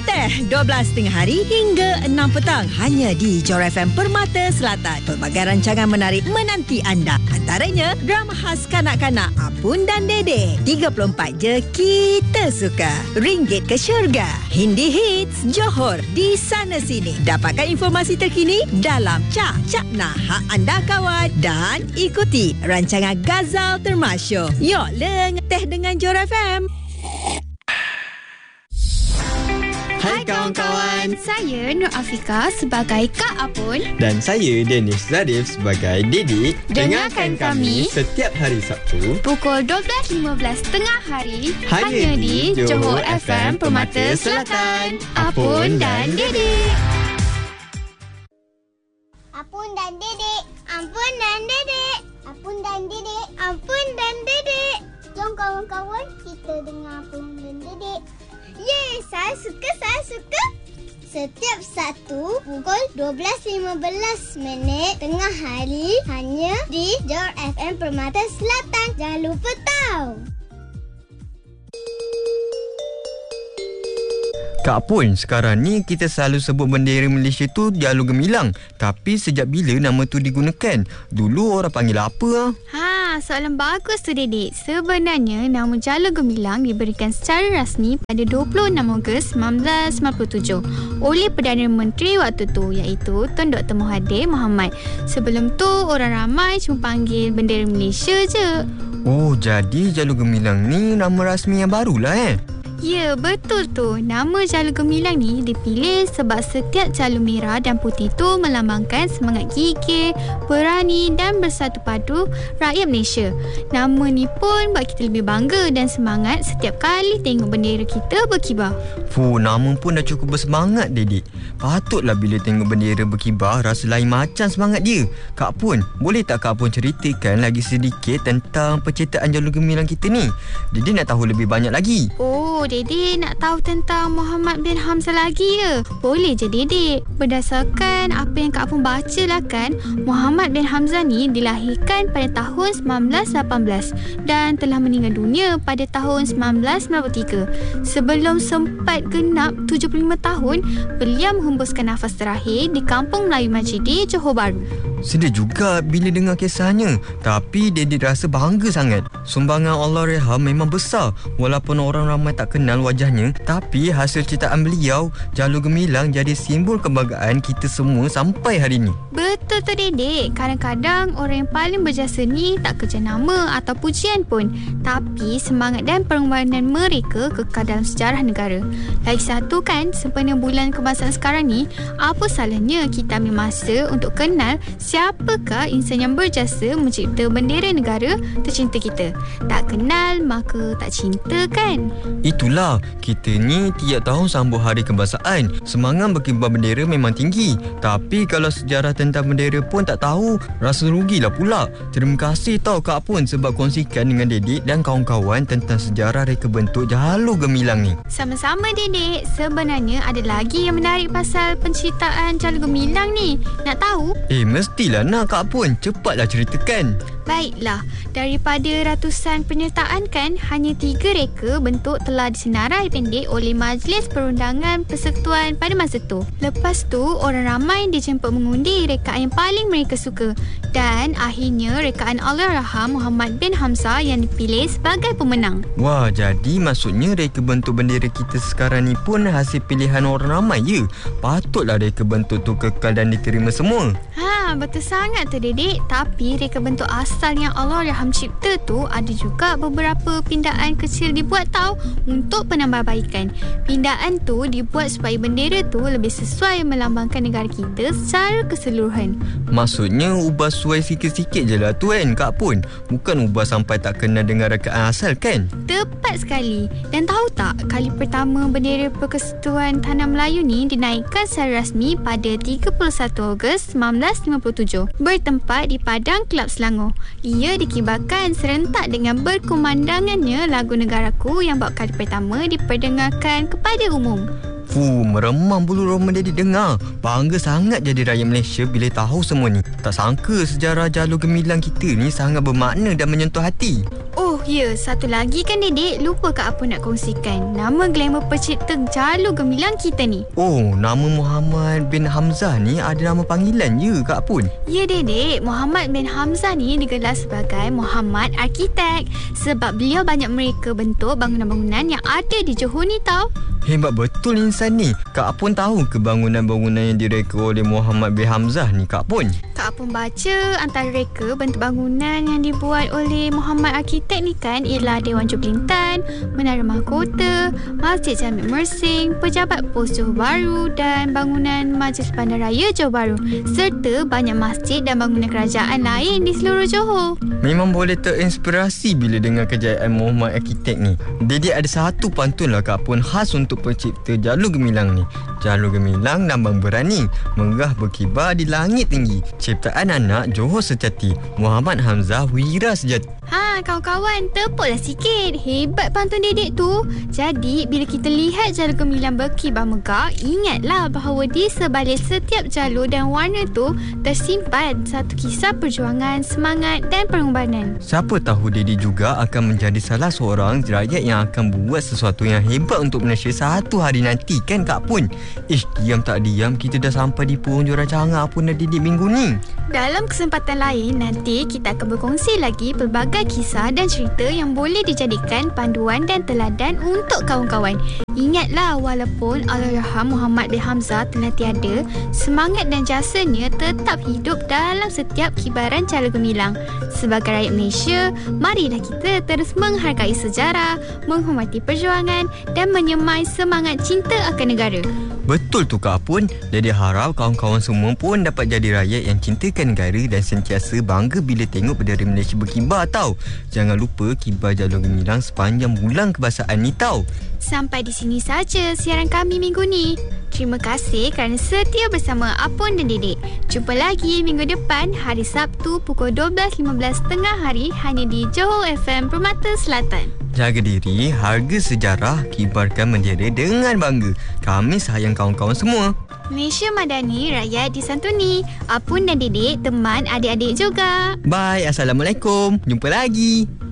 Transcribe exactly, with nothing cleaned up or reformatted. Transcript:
Teh dua belas tengah hari hingga enam petang hanya di Johor F M Permata Selatan. Pelbagai rancangan menarik menanti anda. Antaranya drama khas kanak-kanak Apun dan Dede. tiga puluh empat je kita suka. Ringgit ke syurga. Hindi Hits Johor di sana sini. Dapatkan informasi terkini dalam Cak Cakna Hak Anda Kawan dan ikuti rancangan Gazal Termasyur. Yok leng Teh dengan Johor F M. Hai kawan-kawan, saya Nur Afika sebagai Kak Apun dan saya Dennis Zarif sebagai Didi. Dengarkan kami setiap hari Sabtu pukul dua belas lima belas tengah hari hanya, hanya di Johor Johor F M Permata Selatan. Apun dan Didi. Apun dan Dedek, Ampun dan Dedek, Apun dan Dedek, Ampun dan Dedek. Jom kawan-kawan kita dengar Apun dan Dedek. Yeay, saya suka, saya suka. Setiap Sabtu pukul dua belas lima belas minit tengah hari hanya di Johor F M Permata Selatan. Jangan lupa tahu. Kak Pun, sekarang ni kita selalu sebut bendera Malaysia tu Jalur Gemilang. Tapi sejak bila nama tu digunakan? Dulu orang panggil apa? Ha, soalan bagus tu Dedik. Sebenarnya nama Jalur Gemilang diberikan secara rasmi pada dua puluh enam Ogos seribu sembilan ratus sembilan puluh tujuh oleh Perdana Menteri waktu tu, iaitu Tun Doktor Mahathir Mohamad. Sebelum tu orang ramai cuma panggil bendera Malaysia je. Oh, jadi Jalur Gemilang ni nama rasmi yang barulah eh? Ya, betul tu. Nama Jalur Gemilang ni dipilih sebab setiap jalur merah dan putih tu melambangkan semangat gigih, berani dan bersatu padu rakyat Malaysia. Nama ni pun buat kita lebih bangga dan semangat setiap kali tengok bendera kita berkibar. Fuh, nama pun dah cukup bersemangat, Dedik. Patutlah bila tengok bendera berkibar rasa lain macam semangat dia. Kak Pun, boleh tak Kak Pun ceritakan lagi sedikit tentang penciptaan Jalur Gemilang kita ni? Dedik nak tahu lebih banyak lagi. Oh, Dedek nak tahu tentang Muhammad bin Hamzah lagi ke? Boleh je Dedek. Berdasarkan apa yang Kak Apun baca lah kan, Muhammad bin Hamzah ni dilahirkan pada tahun seribu sembilan ratus lapan belas dan telah meninggal dunia pada tahun seribu sembilan ratus sembilan puluh tiga. Sebelum sempat genap tujuh puluh lima tahun, beliau menghembuskan nafas terakhir di Kampung Melayu Majidi, Johor Bahru. Sedih juga bila dengar kisahnya. Tapi Dedik rasa bangga sangat. Sumbangan Allahyarham memang besar. Walaupun orang ramai tak kenal wajahnya, tapi hasil ciptaan beliau, Jalur Gemilang jadi simbol kebanggaan kita semua sampai hari ini. Betul tu Dedek. Kadang-kadang orang yang paling berjasa ni tak kerja nama atau pujian pun, tapi semangat dan pengorbanan mereka kekal dalam sejarah negara. Lagi satu kan, sempena bulan kebangsaan sekarang ni, apa salahnya kita ambil masa untuk kenal siapakah insan yang berjasa mencipta bendera negara tercinta kita. Tak kenal maka tak cinta kan? Itulah, kita ni tiap tahun sambut hari kebangsaan. Semangat berkibar bendera memang tinggi. Tapi kalau sejarah tentang bendera pun tak tahu, rasa rugilah pula. Terima kasih tau Kak Pun sebab kongsikan dengan Dedik dan kawan-kawan tentang sejarah reka bentuk Jalur Gemilang ni. Sama-sama Dedek. Sebenarnya ada lagi yang menarik pasal penciptaan Jalur Gemilang ni. Nak tahu? Eh, mestilah nak Kak Pun. Cepatlah ceritakan. Baiklah, daripada ratusan penyertaan kan, hanya tiga reka bentuk telah disenarai pendek oleh Majlis Perundangan Persekutuan pada masa tu. Lepas tu, orang ramai dijemput mengundi rekaan yang paling mereka suka. Dan akhirnya rekaan Allahyarham Muhammad bin Hamzah yang dipilih sebagai pemenang. Wah, jadi maksudnya reka bentuk bendera kita sekarang ni pun hasil pilihan orang ramai ya? Patutlah reka bentuk tu kekal dan diterima semua. Ha, betul sangat tu Dedek. Tapi reka bentuk asal yang Allahyarham cipta tu ada juga beberapa pindaan kecil dibuat tau untuk penambahbaikan. Pindaan tu dibuat supaya bendera tu lebih sesuai melambangkan negara kita secara keseluruhan. Maksudnya ubah sesuai sikit-sikit je lah tu kan Kak Pun? Bukan ubah sampai tak kena dengan rekaan asal kan? Tepat sekali. Dan tahu tak, kali pertama bendera Persekutuan Tanah Melayu ni dinaikkan secara rasmi pada tiga puluh satu Ogos seribu sembilan ratus lima puluh tujuh bertempat di Padang Kelab Selangor. Ia dikibarkan serentak dengan berkumandangannya lagu Negaraku yang buat kali pertama diperdengarkan kepada umum. Fuh, meremang bulu roma dia didengar. Bangga sangat jadi rakyat Malaysia bila tahu semua ni. Tak sangka sejarah Jalur Gemilang kita ni sangat bermakna dan menyentuh hati. Oh, ya, satu lagi kan Dedek, lupa Kak Apun nak kongsikan nama glamour pencipta jalur gemilang kita ni. Oh, nama Muhammad bin Hamzah ni ada nama panggilan je Kak Apun? Ya Dedek, Muhammad bin Hamzah ni digelar sebagai Muhammad Arkitek sebab beliau banyak mereka bentuk bangunan-bangunan yang ada di Johor ni tau. Hebat betul insan ni. Kak Apun tahu ke bangunan-bangunan yang direka oleh Muhammad bin Hamzah ni Kak Apun? Kak Apun baca antara reka bentuk bangunan yang dibuat oleh Muhammad Arkitek ni kan ialah Dewan Jublintan, Menara Mahkota, Masjid Jami' Mersing, Pejabat Pos Johor Bahru dan bangunan Majlis Bandaraya Johor Bahru serta banyak masjid dan bangunan kerajaan lain di seluruh Johor. Memang boleh terinspirasi bila dengar kejayaan Muhammad Arkitek ni. Jadi ada satu pantun lah Kak Apun khas untuk pencipta jalur gemilang ni. Jalur gemilang lambang berani, megah berkibar di langit tinggi. Ciptaan anak Johor sejati, Muhammad Hamzah Wira Sejati. Ha, kawan-kawan, tepuklah sikit. Hebat pantun Dedek tu. Jadi, bila kita lihat jalur gemilang berkibar megah, ingatlah bahawa di sebalik setiap jalur dan warna tu tersimpan satu kisah perjuangan, semangat dan pengorbanan. Siapa tahu Dedi juga akan menjadi salah seorang rakyat yang akan buat sesuatu yang hebat untuk Malaysia satu hari nanti kan Kak Pun? Ish, diam tak diam kita dah sampai di penghujung rancangan Apa Nak Didik minggu ni. Dalam kesempatan lain, nanti kita akan berkongsi lagi pelbagai kisah dan cerita yang boleh dijadikan panduan dan teladan untuk kawan-kawan. Ingatlah, walaupun Allahyarham Muhammad bin Hamzah telah tiada, semangat dan jasanya tetap hidup dalam setiap kibaran jalur gemilang. Sebagai rakyat Malaysia, marilah kita terus menghargai sejarah, menghormati perjuangan dan menyemai semangat cinta akan negara. Betul tu Kak Pun. Jadi harap kawan-kawan semua pun dapat jadi rakyat yang cintakan negara dan sentiasa bangga bila tengok bendera Malaysia berkibar tau. Jangan lupa kibar jalur gemilang sepanjang bulan kebangsaan ni tau. Sampai di sini saja siaran kami minggu ni. Terima kasih kerana setia bersama Apun dan Dedek. Jumpa lagi minggu depan hari Sabtu pukul dua belas lima belas tengah hari hanya di Johor F M Permata Selatan. Jaga diri, harga sejarah, kibarkan bendera dengan bangga. Kami sayang kawan-kawan semua. Malaysia Madani, rakyat disantuni. Apun dan Dedek, teman adik-adik juga. Bye, Assalamualaikum. Jumpa lagi.